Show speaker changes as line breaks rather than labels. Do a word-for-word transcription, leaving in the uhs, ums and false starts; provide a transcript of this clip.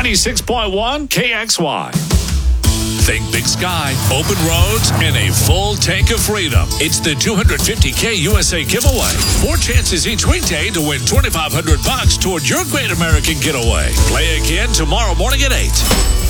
ninety-six point one K X Y.
Think Big Sky, open roads, and a full tank of freedom. It's the two hundred fifty K U S A giveaway. Four chances each weekday to win twenty-five hundred bucks toward your great American getaway. Play again tomorrow morning at eight.